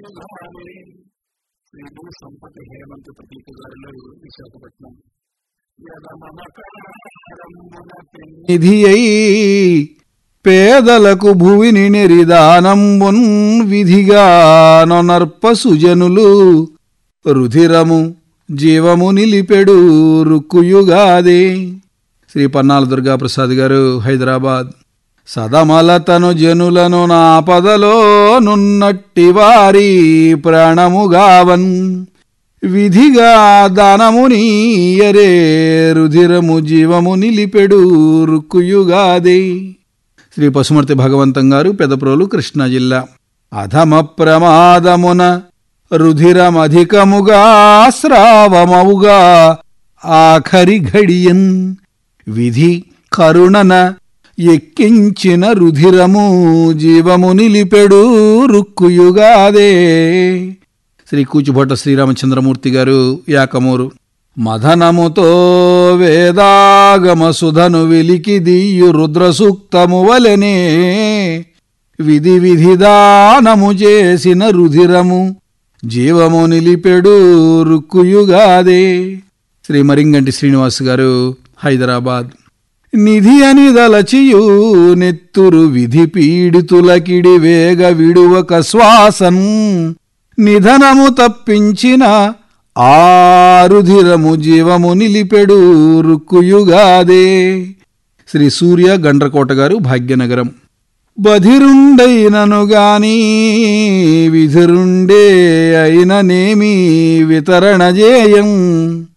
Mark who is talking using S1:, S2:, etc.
S1: శ్రీ సంపతి హేమంత్ ప్రతీక గారిలో విశాఖపట్నం.
S2: నిధి అయి పేదలకు భువిని నెరిదానంబున్ విధిగా నొనర్ప సుజనులు రుధిరము జీవము నిలిపెడు రుక్కుయుగాదే. శ్రీ పన్నాల దుర్గాప్రసాద్ గారు, హైదరాబాద్. సదమలతను జనులను నాపదలో నున్నట్టి వారి ప్రాణముగావన్ విధిగా దానమునీయరే రుధిరము జీవము నిలిపెడు రుక్కుయుగాదే. శ్రీ పశుమర్తి భగవంతం గారు, పెదప్రోలు, కృష్ణా జిల్లా. అధమ ప్రమాదమున రుధిరమధికముగా స్రావమవుగా ఆఖరి ఘడియన్ విధి కరుణన ఎక్కించిన రుధిరము జీవము నిలిపెడు రుక్కుయుగాదే. శ్రీ కూచుభొట్ట శ్రీరామచంద్రమూర్తి గారు, యాకమూరు. మదనముతో వేదాగమ సుధను వెలికి దియ్యు రుద్రసూక్తము వలెనే విధి విధిదానము చేసిన రుధిరము జీవము నిలిపెడు రుక్కుయుగాదే. శ్రీ మరింగంటి శ్రీనివాస్ గారు, హైదరాబాద్. నిధి అని దలచియు నెత్తురు విధి పీడితులకిడి వేగ విడువక శ్వాసన్ నిధనము తప్పించిన ఆరుధిరము జీవము నిలిపెడు రుక్కుయుగాదే. శ్రీ సూర్య గండ్రకోట గారు, భాగ్యనగరం. బధిరుండైనను గాని విధిరుండే అయిననేమి వితరణ జేయం